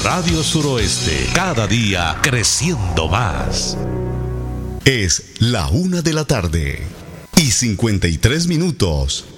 Radio Suroeste, cada día creciendo más. Es la 1:53 p.m.